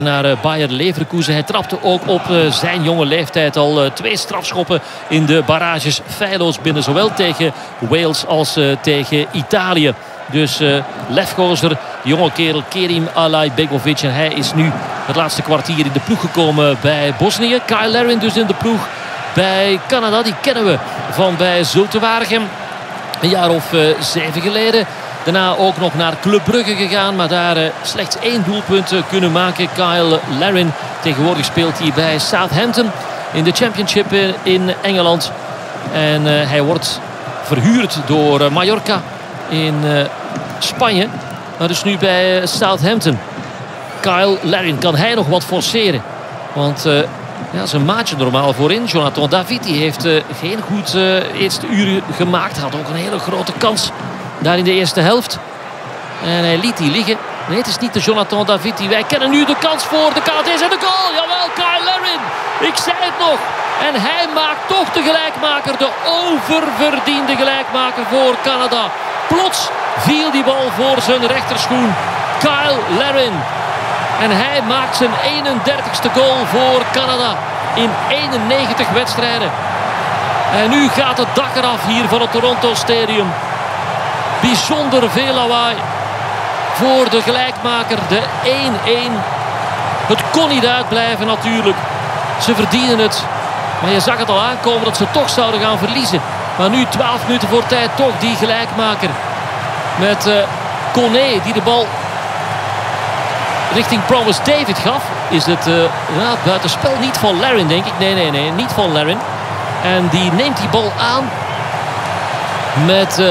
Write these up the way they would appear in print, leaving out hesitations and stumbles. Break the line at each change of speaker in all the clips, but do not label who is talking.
naar Bayer Leverkusen. Hij trapte ook op zijn jonge leeftijd al 2 strafschoppen in de barrages feilloos binnen. Zowel tegen Wales als tegen Italië. Dus lefgozer, jonge kerel Kerim Alaibegovic. En hij is nu het laatste kwartier in de ploeg gekomen bij Bosnië. Kyle Larin dus in de ploeg bij Canada. Die kennen we van bij Zulte Waregem. Een jaar of 7 geleden. Daarna ook nog naar Club Brugge gegaan. Maar daar slechts 1 doelpunt kunnen maken. Kyle Larin. Tegenwoordig speelt hij bij Southampton in de Championship in Engeland. En hij wordt verhuurd door Mallorca in Spanje. Maar dus nu bij Southampton. Kyle Larin, kan hij nog wat forceren? Want ja, zijn maatje normaal voorin. Jonathan David die heeft geen goed eerste uur gemaakt. Had ook een hele grote kans daar in de eerste helft. En hij liet die liggen. Nee, het is niet de Jonathan David. Wij kennen nu de kans voor de Canadees en de goal. Jawel, Kyle Larin. Ik zei het nog. En hij maakt toch de gelijkmaker. De oververdiende gelijkmaker voor Canada. Plots viel die bal voor zijn rechterschoen. Kyle Larin. En hij maakt zijn 31ste goal voor Canada in 91 wedstrijden. En nu gaat het dak eraf hier van het Toronto Stadium. Bijzonder veel lawaai voor de gelijkmaker, de 1-1. Het kon niet uitblijven natuurlijk. Ze verdienen het. Maar je zag het al aankomen dat ze toch zouden gaan verliezen. Maar nu 12 minuten voor tijd toch die gelijkmaker. Met Koné die de bal richting Promise David gaf. Is het buitenspel niet van Larin, denk ik. Nee, niet van Larin. En die neemt die bal aan met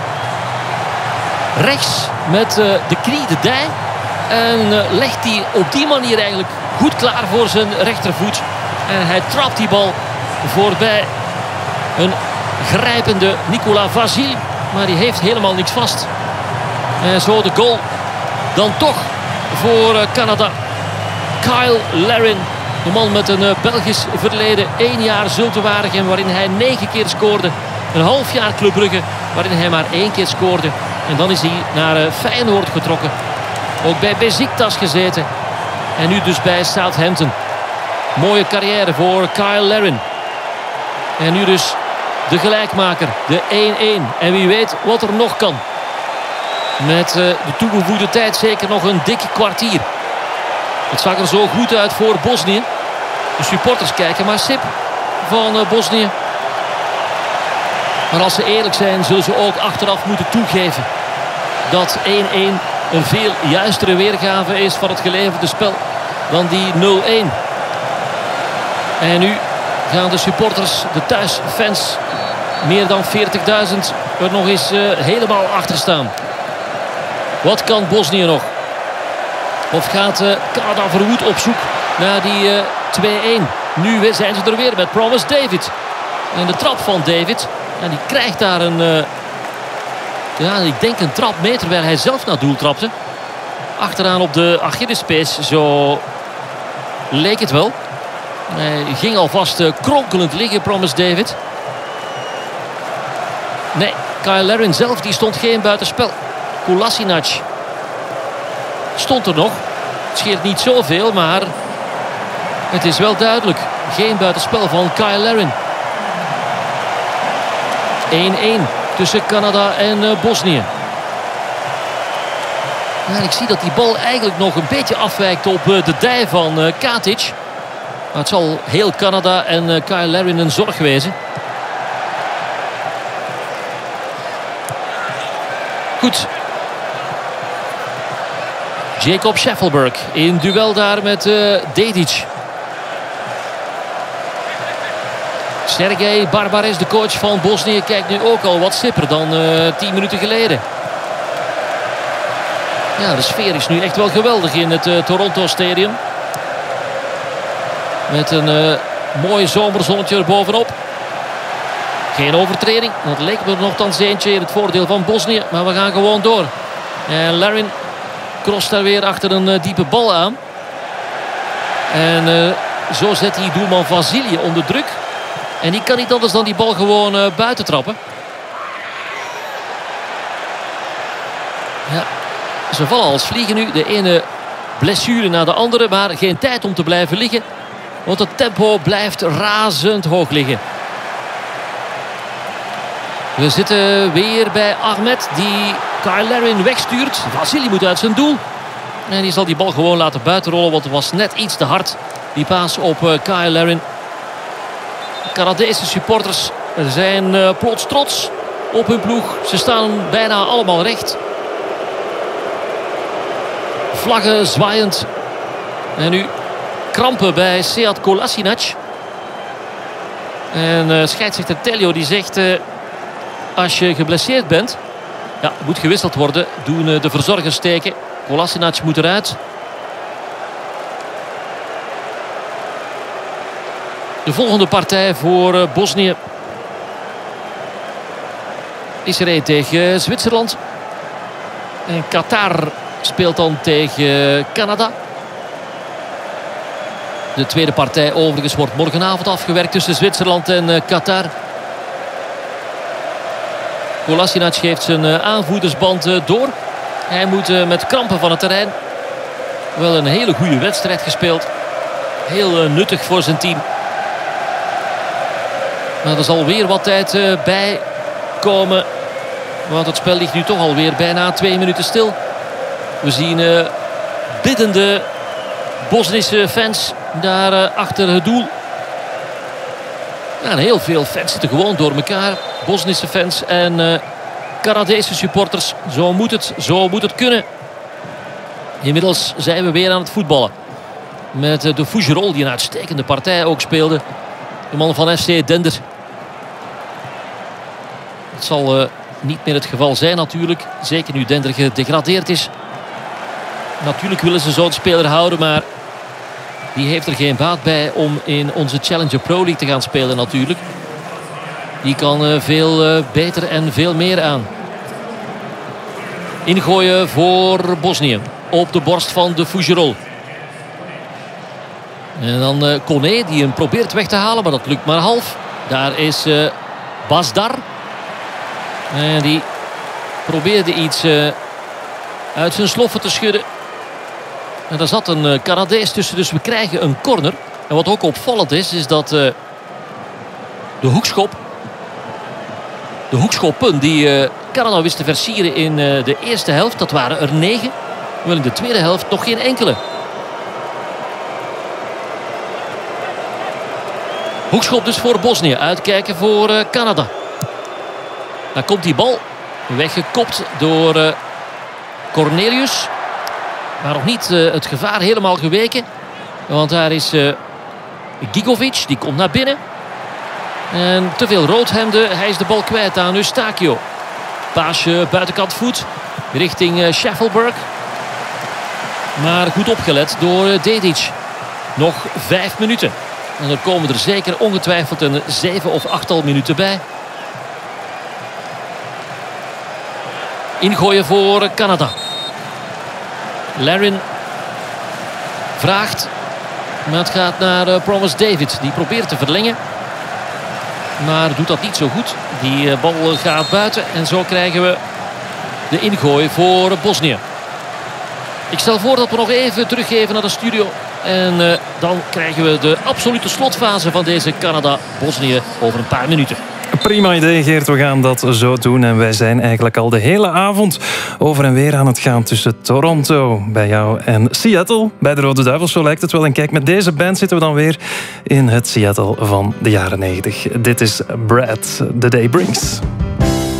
rechts met de knie, de dij. En legt die op die manier eigenlijk goed klaar voor zijn rechtervoet. En hij trapt die bal voorbij een grijpende Nicolas Vasil. Maar die heeft helemaal niks vast. En zo de goal dan toch voor Canada. Kyle Larin, de man met een Belgisch verleden. 1 jaar Zulte Waregem waarin hij 9 keer scoorde. Een half jaar Club Brugge waarin hij maar 1 keer scoorde. En dan is hij naar Feyenoord getrokken. Ook bij Besiktas gezeten. En nu dus bij Southampton. Mooie carrière voor Kyle Larin. En nu dus de gelijkmaker. De 1-1. En wie weet wat er nog kan. Met de toegevoegde tijd zeker nog een dik kwartier. Het zag er zo goed uit voor Bosnië. De supporters kijken maar sip van Bosnië. Maar als ze eerlijk zijn zullen ze ook achteraf moeten toegeven dat 1-1 een veel juistere weergave is van het geleverde spel dan die 0-1. En nu gaan de supporters, de thuisfans, meer dan 40.000 er nog eens helemaal achter staan. Wat kan Bosnië nog? Of gaat Canada verwoed op zoek naar die 2-1? Nu zijn ze er weer met Promise David. En de trap van David. En die krijgt daar een... ik denk een trap mee terwijl hij zelf naar doel trapte. Achteraan op de Achillespees. Zo leek het wel. Hij ging alvast kronkelend liggen, Promise David. Nee, Kyle Larin zelf die stond geen buitenspel. Kolasinac stond er nog. Het scheelt niet zoveel, maar het is wel duidelijk. Geen buitenspel van Kyle Larin. 1-1 tussen Canada en Bosnië. Nou, ik zie dat die bal eigenlijk nog een beetje afwijkt op de dij van Katic. Maar het zal heel Canada en Kyle Larin een zorg wezen. Goed. Jacob Scheffelberg in duel daar met Dedic. Sergej Barbares, de coach van Bosnië, kijkt nu ook al wat sipper dan 10 minuten geleden. Ja, de sfeer is nu echt wel geweldig in het Toronto Stadium. Met een mooi zomerzonnetje erbovenop. Geen overtreding. Dat leek me nogthans eentje in het voordeel van Bosnië. Maar we gaan gewoon door. En Larin crost daar weer achter een diepe bal aan. En zo zet hij doelman Vasilië onder druk. En die kan niet anders dan die bal gewoon buiten trappen. Ja, ze vallen als vliegen nu. De ene blessure na de andere. Maar geen tijd om te blijven liggen. Want het tempo blijft razend hoog liggen. We zitten weer bij Ahmed die Kyle Larin wegstuurt. Vasili moet uit zijn doel. En die zal die bal gewoon laten buitenrollen. Want het was net iets te hard. Die paas op Kyle Larin. De Canadese supporters zijn plots trots op hun ploeg. Ze staan bijna allemaal recht. Vlaggen zwaaiend. En nu krampen bij Sead Kolasinac. En scheidsrechter Tello die zegt... als je geblesseerd bent... ja, moet gewisseld worden. Doen de verzorgers steken. Kolasinac moet eruit. De volgende partij voor Bosnië is er een tegen Zwitserland. En Qatar speelt dan tegen Canada. De tweede partij overigens wordt morgenavond afgewerkt tussen Zwitserland en Qatar. Kolasinac geeft zijn aanvoerdersband door. Hij moet met krampen van het terrein. Wel een hele goede wedstrijd gespeeld. Heel nuttig voor zijn team. Maar er zal weer wat tijd bij komen. Want het spel ligt nu toch alweer bijna 2 minuten stil. We zien biddende Bosnische fans daar achter het doel. Ja, en heel veel fans zitten gewoon door elkaar. Bosnische fans en Canadese supporters. Zo moet het kunnen. Inmiddels zijn we weer aan het voetballen. Met de Fougerolles die een uitstekende partij ook speelde. De man van FC Dender. Het zal niet meer het geval zijn natuurlijk. Zeker nu Dender gedegradeerd is. Natuurlijk willen ze zo'n speler houden, maar die heeft er geen baat bij om in onze Challenger Pro League te gaan spelen natuurlijk. Die kan veel beter en veel meer aan. Ingooien voor Bosnië. Op de borst van de Fougerolles. En dan Kone die hem probeert weg te halen, maar dat lukt maar half. Daar is Basdar. En die probeerde iets uit zijn sloffen te schudden. En daar zat een Canadees tussen, dus we krijgen een corner. En wat ook opvallend is dat de hoekschoppen die Canada wist te versieren in de eerste helft, dat waren er 9. Wel in de tweede helft nog geen enkele. Hoekschop dus voor Bosnië. Uitkijken voor Canada. Daar komt die bal. Weggekopt door Cornelius. Maar nog niet het gevaar helemaal geweken. Want daar is Gigovic. Die komt naar binnen. En te veel roodhemden. Hij is de bal kwijt aan Eustachio. Paasje buitenkant voet. Richting Scheffelberg. Maar goed opgelet door Dedic. Nog 5 minuten. En dan komen er zeker ongetwijfeld een 7 of 8 minuten bij. Ingooien voor Canada. Larin vraagt. Maar het gaat naar Promise David. Die probeert te verlengen. Maar doet dat niet zo goed. Die bal gaat buiten. En zo krijgen we de ingooi voor Bosnië. Ik stel voor dat we nog even teruggeven naar de studio. En dan krijgen we de absolute slotfase van deze Canada-Bosnië over een paar minuten.
Prima idee, Geert. We gaan dat zo doen. En wij zijn eigenlijk al de hele avond over en weer aan het gaan tussen Toronto bij jou en Seattle. Bij de Rode Duivels, zo lijkt het wel. En kijk, met deze band zitten we dan weer in het Seattle van de jaren 90. Dit is Brad, The Day Brings.